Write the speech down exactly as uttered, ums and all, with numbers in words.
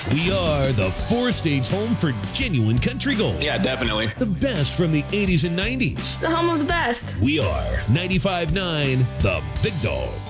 We are the four-stage home for genuine country gold. Yeah, definitely. The best from the eighties and nineties. The home of the best. We are ninety-five point nine The Big Dog.